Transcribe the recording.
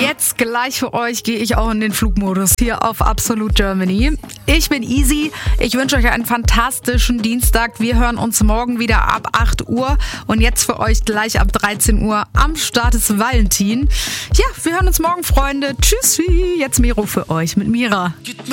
Jetzt gleich für euch gehe ich auch in den Flugmodus hier auf Absolute Germany. Ich bin Easy. Ich wünsche euch einen fantastischen Dienstag. Wir hören uns morgen wieder ab 8 Uhr. Und jetzt für euch gleich ab 13 Uhr am Start ist Valentin. Ja, wir hören uns morgen, Freunde. Tschüssi. Jetzt Miro für euch mit Mira.